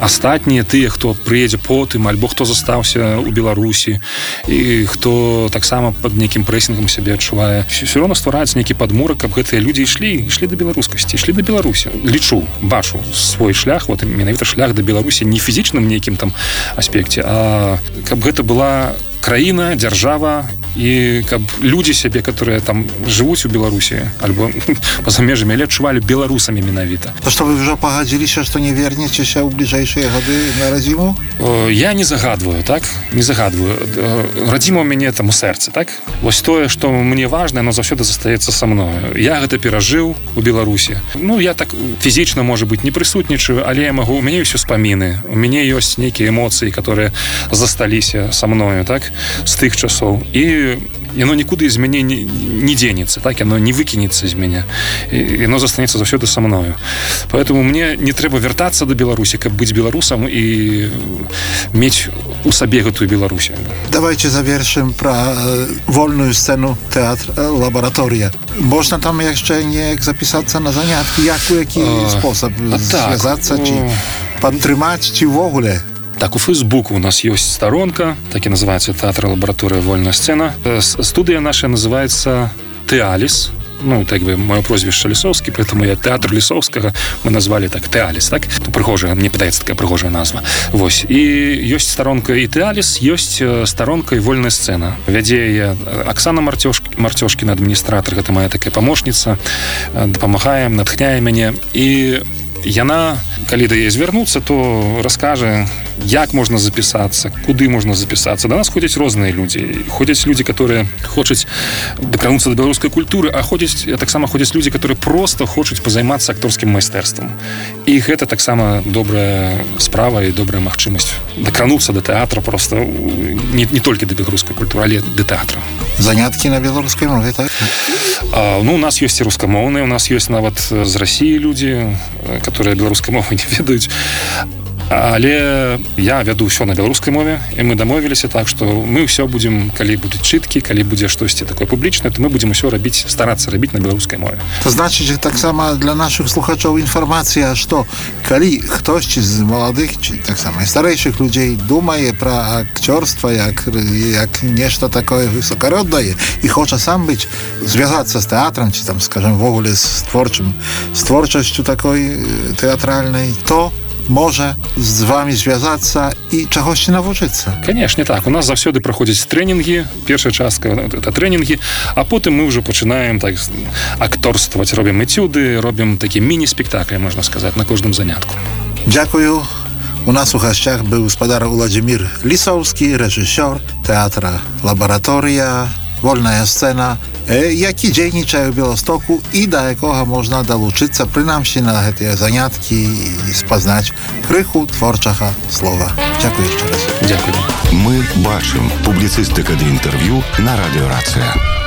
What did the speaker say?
астатнія тыя, хто прыедзе потым, альбо хто застаўся ў Беларусі і хто таксама пад нейкім прэсінгам сябе адчувае, все роўна ствараецца нейкі падмурак, каб гэтыя людзі ішлі да беларускасці, ішлі да Беларусі. Лічу, бачу свой шлях, вот менавіта шлях да Беларусі не фізічным нейкім там аспекце, а каб гэта была краіна, дзяржава, і каб людзі сябе, которые там жывуць у Беларусі альбо па-за межамі, але адчувалі беларусамі менавіта. То што вы ўжо пагадзіліся, што не вернецеся ў бліжэйшыя гады на радзіму? Я не загадваю, так? Не загадваю. Радзіма ў мяне там у сэрцы, так? Вось тое, што мне важна, оно заўсёды застаецца са мною. Я гэта перажыў у Беларусі. Ну, я так фізічна, можа быць, не прысутнічаю, але я магу, у мяне ўсё спаміны. У мяне ёсць нейкія эмоцыі, которые засталіся са мною, так? З тых часоў. І яно нікуды з мяне не дзенецца, так? Яно не выкінецца з мяне. І яно застанецца заўсёды са мною. Поэтому мне не трэба вяртацца да Беларусі, каб быць беларусам і мець у сабе гэтую Беларусі. Давайте завершым пра вольную сцену тэатр «Лабараторія». Можна там яшчэ неяк запісацца на заняткі? У які спосаб звязацца, ці падтрымаць, ці ўвогуле? Так, у Фейсбуку у нас есть сторонка, так и называется «Театр Лаборатория Вольная сцена». Студия наша называется «Теалис». Ну, так бы, мое прозвище Лисовский, поэтому я театр Лисовского, мы назвали так «Теалис», так? Прихожая, мне подается такая прихожая назва. Вось. И есть сторонка и «Теалис», есть сторонка и «Вольная сцена». Вядзе я Оксана Мартёшкина, администратор, это моя такая помощница, дапамагае, натхняе мяне. И яна, калі да яе звярнуцца, то раскажа, як можна запісацца, куды можна запісацца. Да нас ходзяць розныя людзі. Ходзяць людзі, которые хочуць дакрануцца да беларускай культуры, а таксама ходзяць людзі, которые просто хочуць пазаймацца акторскім майстэрствам. І гэта таксама добрая справа і добрая магчымасць дакрануцца да тэатра просто не толькі да беларускай культуры, але да тэатра. Заняткі на беларускай мове, так? Ну, у нас ёсць і рускамоўныя, у нас ёсць нават з Расіі людзі, которые беларускай мовы не ведаюць. Але я вяду ўсё на беларускай мове, і мы дамовіліся так, што мы ўсё будзем, калі будуць чыткі, калі будзе штосьці такое публічнае, то мы будзем ўсё рабіць, старацца рабіць на беларускай мове. То значыць, таксама для нашых слухачоў інфармацыя, што калі хтосьці з маладых, ці таксама і старэйшых людзей думае пра акцёрства як нешта такое высокароднае і хоча сам быць, звязацца з тэатрам, ці там, скажем, вогуле з творчасцю такой тэатральнай, то może z wami związаться i czegoś się nauczyć. Конечно, так. У нас завсёды проходят тренинги. Первая частка – это тренинги, а потом мы уже начинаем так акторствовать, робим этюды, робим такие мини-спектакли, можно сказать, на каждом занятку. Дякую. У нас у гостях był gospodar Władimir Lisowski, reżyser teatra Laboratoria, Wolna scena, які дзейнічае ў Беластоку і да якога можна далучыцца прынамсі на гэтыя заняткі і спазнаць крыху творчага слова. Дзякую яшчэ раз. Дзякую. Мы бачым публіцыстыка ды інтэрв'ю на радыё Рацыя.